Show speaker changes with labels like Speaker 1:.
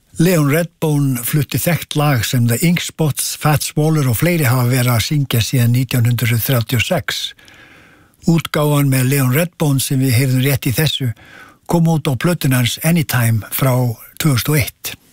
Speaker 1: Leon Redbone flutti þekkt lag sem The Ink Spots, Fats Waller og fleiri hafa verið að syngja síðan 1936. Útgáfan með Leon Redbone sem við heyrðum rétt í þessu kom út á plötun hans Anytime frá 2001.